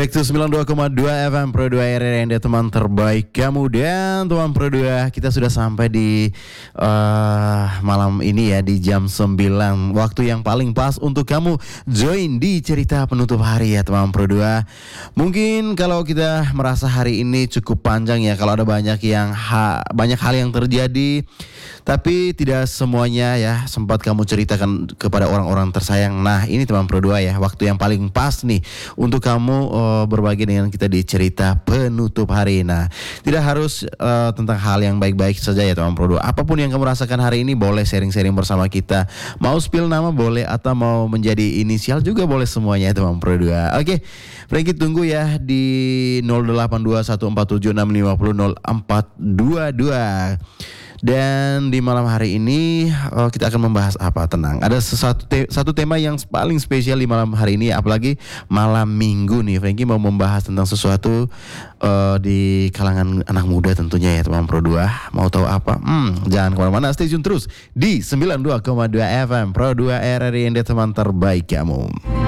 Back to 92,2 FM Pro 2 RRND, teman terbaik kamu. Dan teman Pro 2, kita sudah sampai di malam ini ya, di jam 9. Waktu yang paling pas untuk kamu join di cerita penutup hari ya teman Pro 2. Mungkin kalau kita merasa hari ini cukup panjang ya, kalau ada banyak hal yang terjadi, tapi tidak semuanya ya sempat kamu ceritakan kepada orang-orang tersayang. Nah ini teman Pro 2 ya, waktu yang paling pas nih untuk kamu berbagi dengan kita di cerita penutup hari. Nah tidak harus tentang hal yang baik-baik saja ya teman Pro 2. Apapun yang kamu rasakan hari ini boleh sharing-sharing bersama kita. Mau spill nama boleh, atau mau menjadi inisial juga boleh, semuanya ya teman Pro 2. Oke, Frankie tunggu ya di 082147650422. Dan di malam hari ini kita akan membahas apa? Tenang, ada satu tema yang paling spesial di malam hari ini, apalagi malam minggu nih. Frankie mau membahas tentang sesuatu di kalangan anak muda tentunya ya teman Pro 2. Mau tahu apa? Jangan kemana-mana, stay tune terus di 92,2 FM Pro 2 RRI, teman terbaik kamu.